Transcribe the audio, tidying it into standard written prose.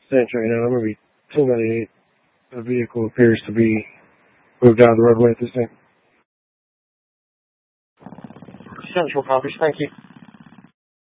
stench right now. There may be too many. The vehicle appears to be moved out of the roadway at this time. Central copies, thank you.